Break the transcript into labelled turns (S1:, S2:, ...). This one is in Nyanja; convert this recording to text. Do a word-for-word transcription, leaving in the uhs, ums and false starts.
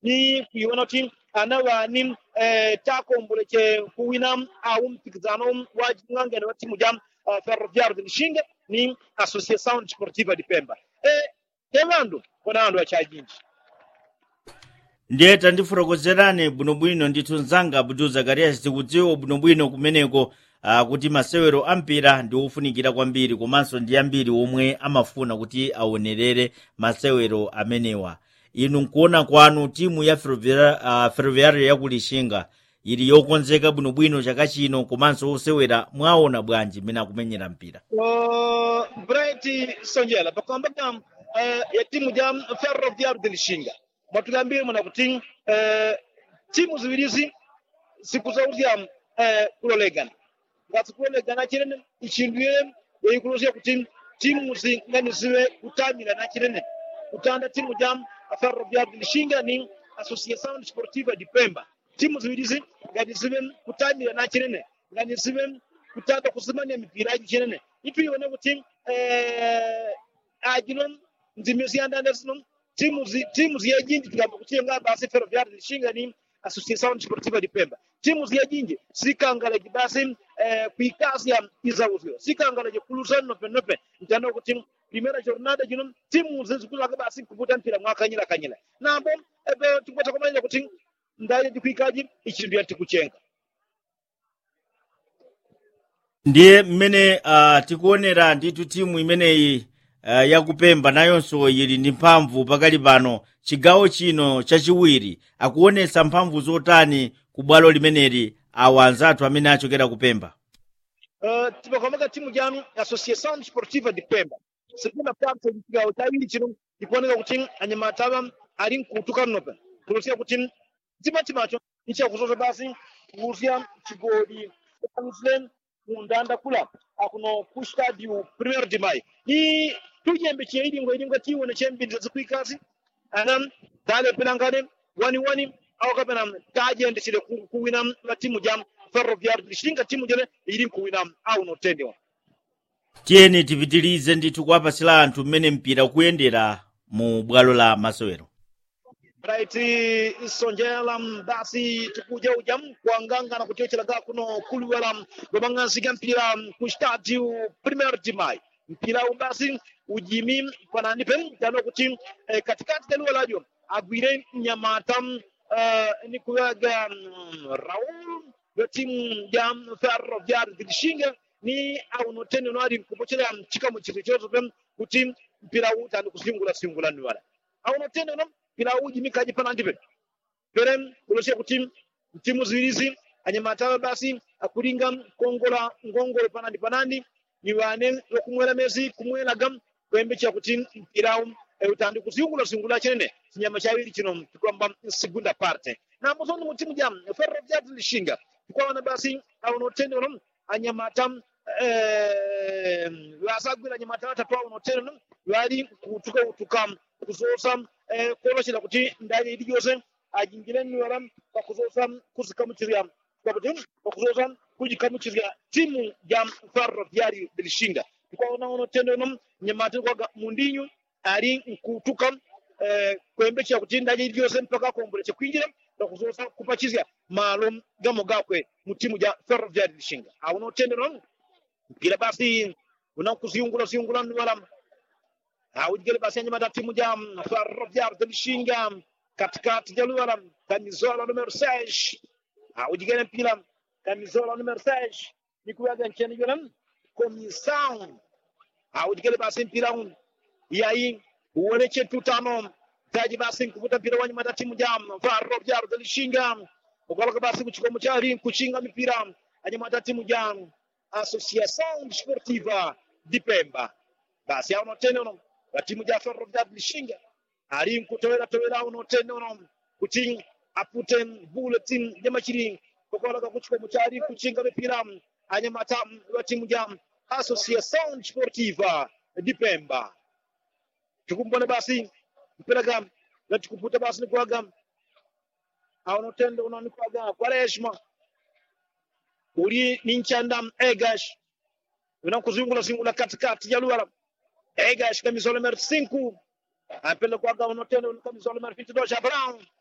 S1: ni kuiona tin anawa nim eh tako mbuleke kuwinam awum tikzano wajingange na timu jam uh, Ferroviário de Lixinga ni Associação Desportiva de Pemba eh temando konando achajinji
S2: ndiye tandifotokozerani bwinobwino ndithu nzanga Abdul Zakarias tikudziwa bwinobwino kumeneko uh, kuti masewero ampira ndi ofunikira kwambiri komanso ndi ambiri omwe amafuna kuti aonerere masewero amenewa. Inu nkuona kwanu timu ya Ferroviário uh, ya Kulixinga ili yokonzeka bwinobwino chaka chino komanso osewera mwaona bwanji mena kumenyera mpira?
S1: uh, Bright Sonjela pakamba uh, ya timu ya Ferroviário de Lixinga matugambire mwana kuti uh, timu ziwirizi siku zauzia uh, kulolegana ngati kulolegana chirene ichindwe yikulosia kuti timu zingani ziwe kutamira na chirene kutanda timu jam Ferroviário de Lixinga ni Associação Desportiva de Pemba timu ziwirizi ngati ziwe kutamira na chirene ngati ziwe kutanda kusimania mipira chirene itu yone kuti eh ajilon ndimezi andanda sino timu zi, timu ziyajinji tukamba kutenga basi Ferroviário de Lixinga ni Associação Desportiva de Pemba timu ziyajinji sikangala basi eh kuikasi ya izawuzio sikangala kulusan no penope ntano kuti primera jornada jino timu zizikula basi kuvuta mpira mwaka nyila kanyila nambo ebe tukupata komanya kuti ndaye dikuikaji ichindu ya tikuchenga
S2: ndiye mmene uh, tikuonera nditu timu imeneyi uh, yakupemba nayonso ili ndi mphamvu pakali pano chigawo chino chachiwiri akuonesa mphamvu zotani ku bwalo limeneli awa anzathu amene achokera kupemba.
S1: uh, tipakamaka timu janu Associação Desportiva de Pemba segunda parte chigawo chawiri chino ikuoneka kuti anyamatawa ali nkutuka nope kulosia kuti tima timacho icha kuzoza basi kuuzia chigoli Muslim mundanda kula akuno ku stadio primeiro de maio ni tujembe cheidi ngo idinga tiwo na chembe zikuikazi anam dale pelangane wani wani au kapena taje ndishire kuwina na timu jam Ferroviário de Lixinga timu jene ili kuwina au no tendewa.
S2: Tieni tipitilize ndithu kuwapasira anthu mmene mpira kuyendera mu bwalo la masewero.
S1: Right Sonjela basi tukuja ujam kuanganga na kutekeleza kuno kulwala babangaziga mpira ku stadio primeiro de maio mpira basi ujimi panani pen tano kuti eh, katikati ya lwalajo agwire nyamatam uh, ni kuyaga um, Raul ya timu ya Ferroviário de Lixinga ni au no tendo no ari kupochera chika mu chichozo pen kuti mpira utani kusingula singula ni wala au no tendo no pila uji mikaji panandipe perem kuloshe kuti timu ziwirizi anyamatawa basi akuringa kongola ngongole panandi panandi niwane okumwela mezi kumwela gam kwembecha kuti mpira utandi kusingula singula chenene nyama chawiri chino kwamba segunda parte na mzono mu timu jam Ferroviário de Lixinga kwa basi au no tendo no anyamatam eh wasagwira anyamatawa tatwa no tendo yali kutuka utukam kuzosa eh koloshe la kuti ndali idiyose ajingire niwara bakuzosa kuzikamuchiria bakutin bakuzosa kujikamuchiria timu ya Ferroviário de Lixinga kwaona ono tendo no nyamatu kwa mundinyu ali kutuka eh kwembecha kuti ndali idiyose mpaka kombole kwinjira bakuzosa kupachizia malo gamo gakwe mu timu ya Ferroviário de Lixinga awono tendo no kila basi unakuziungula ziungula niwara awujigele basi anyamata timu ya Ferroviário de Lixinga katikati ya luwala kamizola numero seis awujigele mpira kamizola numero seis nikuyaga ncheni yolam comissão awujigele basi mpira un yayi uoneche tutano taji basi kuvuta mpira wanyamata timu ya Ferroviário de Lixinga ukoloka basi kuchikomo chari kuchinga mpira anyamata timu ya Associação Desportiva de Pemba basi hao no tena no wa timu ya Ferroviário de Lixinga ali nkutowera towera uno tena no kuti apute bulletin ya machiri kokola kuchiko muchari kuchinga mipira anyamata wa timu ya Associação Desportiva de Pemba tukumbona basi mpira gam na tukuputa basi kwa gam au no tenda uno kwa gam Quaresma uli ninchanda Egash unakuzungula singula katikati ya luara Egash camisola número cinco apelo kwa gao no tendo camisola número vinte e dois Abraão